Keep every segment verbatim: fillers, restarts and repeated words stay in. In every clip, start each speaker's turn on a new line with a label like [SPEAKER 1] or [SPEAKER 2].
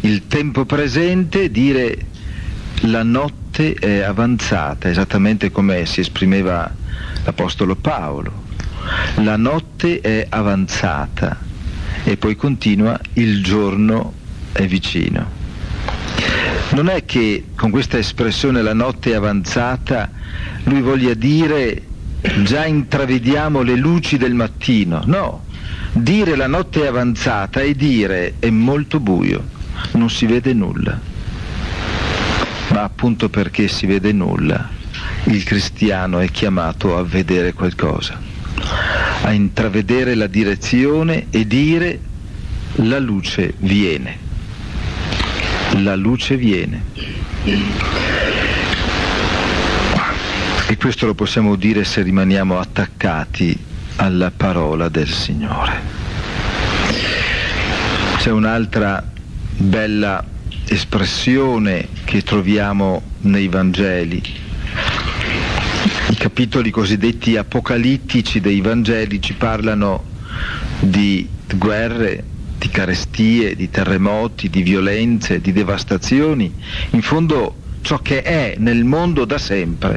[SPEAKER 1] il tempo presente, dire la notte è avanzata, esattamente come si esprimeva l'Apostolo Paolo. La notte è avanzata, e poi continua, il giorno è vicino. Non è che con questa espressione la notte è avanzata lui voglia dire già intravediamo le luci del mattino. No, dire la notte è avanzata è dire è molto buio, non si vede nulla. Ma appunto perché si vede nulla, il cristiano è chiamato a vedere qualcosa, a intravedere la direzione e dire la luce viene. La luce viene. E questo lo possiamo dire se rimaniamo attaccati alla parola del Signore. C'è un'altra bella espressione che troviamo nei Vangeli. I capitoli cosiddetti apocalittici dei Vangeli ci parlano di guerre, di carestie, di terremoti, di violenze, di devastazioni, in fondo ciò che è nel mondo da sempre.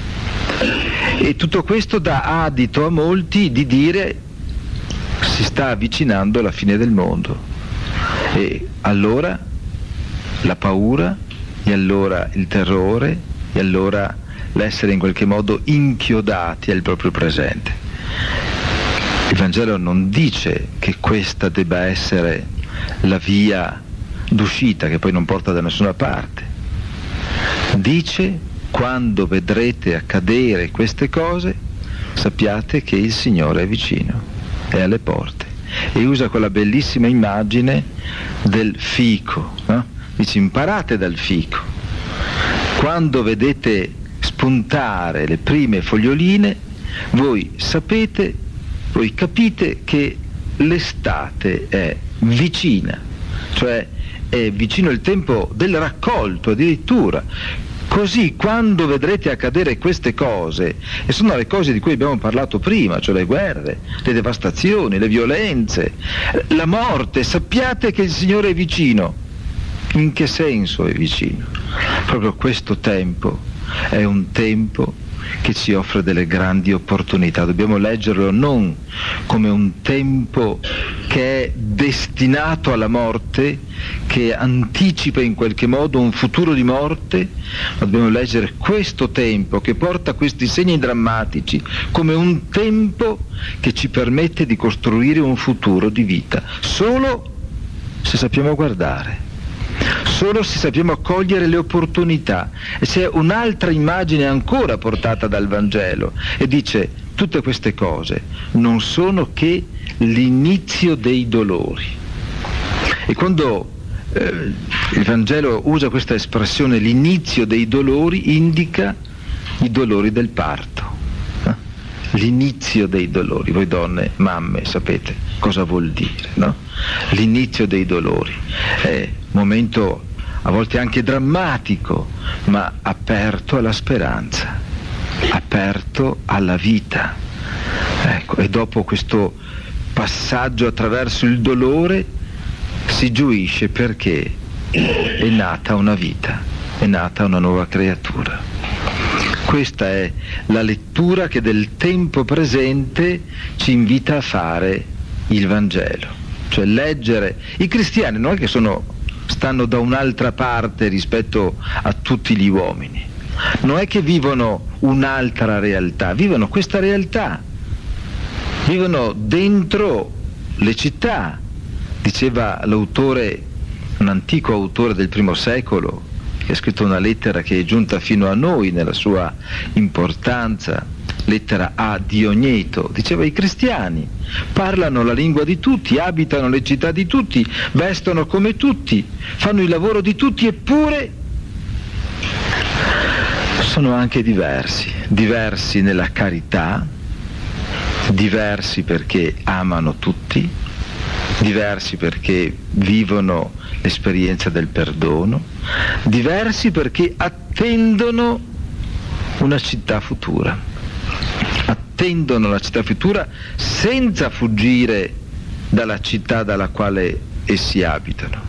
[SPEAKER 1] E tutto questo dà adito a molti di dire si sta avvicinando la fine del mondo. E allora la paura, e allora il terrore, e allora l'essere in qualche modo inchiodati al proprio presente. Il Vangelo non dice che questa debba essere la via d'uscita, che poi non porta da nessuna parte. Dice: quando vedrete accadere queste cose, sappiate che il Signore è vicino, è alle porte. E usa quella bellissima immagine del fico, no? Dice: imparate dal fico. Quando vedete spuntare le prime foglioline, voi sapete, voi capite che l'estate è vicina, cioè è vicino il tempo del raccolto addirittura. Così quando vedrete accadere queste cose, e sono le cose di cui abbiamo parlato prima, cioè le guerre, le devastazioni, le violenze, la morte, sappiate che il Signore è vicino. In che senso è vicino? Proprio questo tempo è un tempo che ci offre delle grandi opportunità. Dobbiamo leggerlo non come un tempo che è destinato alla morte, che anticipa in qualche modo un futuro di morte, ma dobbiamo leggere questo tempo che porta questi segni drammatici come un tempo che ci permette di costruire un futuro di vita, solo se sappiamo guardare, solo se sappiamo cogliere le opportunità. E c'è un'altra immagine ancora portata dal Vangelo, e dice: tutte queste cose non sono che l'inizio dei dolori. E quando eh, il Vangelo usa questa espressione, l'inizio dei dolori, indica i dolori del parto. Eh? L'inizio dei dolori. Voi donne, mamme, sapete cosa vuol dire, no? L'inizio dei dolori è un momento a volte anche drammatico, ma aperto alla speranza, aperto alla vita. Ecco, e dopo questo passaggio attraverso il dolore si gioisce perché è nata una vita, è nata una nuova creatura. Questa è la lettura che del tempo presente ci invita a fare il Vangelo, cioè leggere. I cristiani non è che sono stanno da un'altra parte rispetto a tutti gli uomini, non è che vivono un'altra realtà, vivono questa realtà, vivono dentro le città. Diceva l'autore, un antico autore del primo secolo, che ha scritto una lettera che è giunta fino a noi nella sua importanza, lettera a Diogneto, diceva: i cristiani parlano la lingua di tutti, abitano le città di tutti, vestono come tutti, fanno il lavoro di tutti, eppure sono anche diversi, diversi nella carità, diversi perché amano tutti, diversi perché vivono l'esperienza del perdono, diversi perché attendono una città futura, attendono la città futura senza fuggire dalla città dalla quale essi abitano.